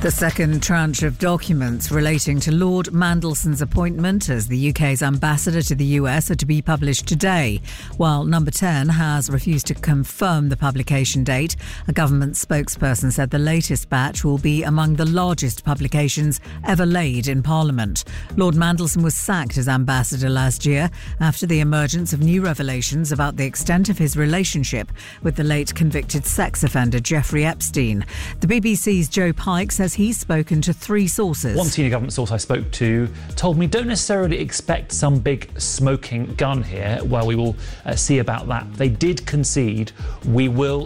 The second tranche of documents relating to Lord Mandelson's appointment as the UK's ambassador to the US are to be published today. While Number 10 has refused to confirm the publication date, a government spokesperson said the latest batch will be among the largest publications ever laid in Parliament. Lord Mandelson was sacked as ambassador last year after the emergence of new revelations about the extent of his relationship with the late convicted sex offender Jeffrey Epstein. The BBC's Joe Pike says he's spoken to 3 sources. One senior government source I spoke to told me don't necessarily expect some big smoking gun here. Well, we will see about that. They did concede we will